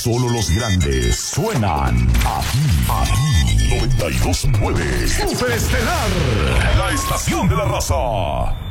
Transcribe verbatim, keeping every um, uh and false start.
Solo los grandes suenan aquí, aquí. noventa y dos punto nueve Superestelar, la estación de la raza.